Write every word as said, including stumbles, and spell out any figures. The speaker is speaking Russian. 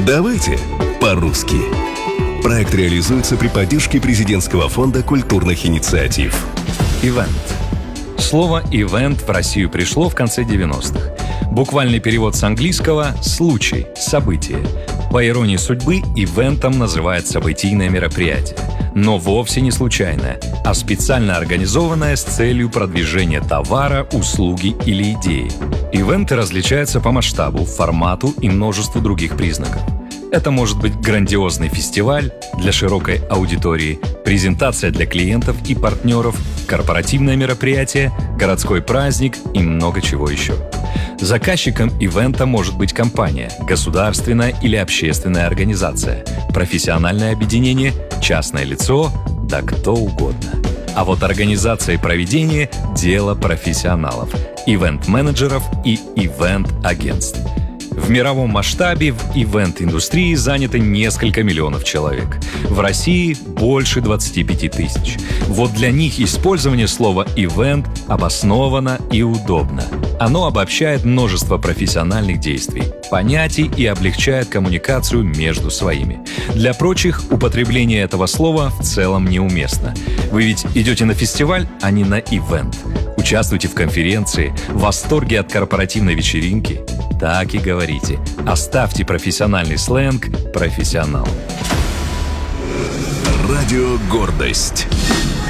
Давайте по-русски. Проект реализуется при поддержке Президентского фонда культурных инициатив. Ивент. Слово «ивент» в Россию пришло в конце девяностых. Буквальный перевод с английского – «случай», «событие». По иронии судьбы, ивентом называют событийное мероприятие. Но вовсе не случайное, а специально организованное с целью продвижения товара, услуги или идеи. Ивенты различаются по масштабу, формату и множеству других признаков. Это может быть грандиозный фестиваль для широкой аудитории, презентация для клиентов и партнеров, корпоративное мероприятие, городской праздник и много чего еще. Заказчиком ивента может быть компания, государственная или общественная организация, профессиональное объединение, частное лицо, да кто угодно. А вот организация и проведение – дело профессионалов, ивент-менеджеров и ивент-агентств. В мировом масштабе в ивент-индустрии занято несколько миллионов человек. В России больше двадцати пяти тысяч. Вот для них использование слова «ивент» обосновано и удобно. Оно обобщает множество профессиональных действий, понятий и облегчает коммуникацию между своими. Для прочих употребление этого слова в целом неуместно. Вы ведь идете на фестиваль, а не на ивент. Участвуйте в конференции, в восторге от корпоративной вечеринки. Так и говорите. Оставьте профессиональный сленг профессионалам. Радио «Гордость».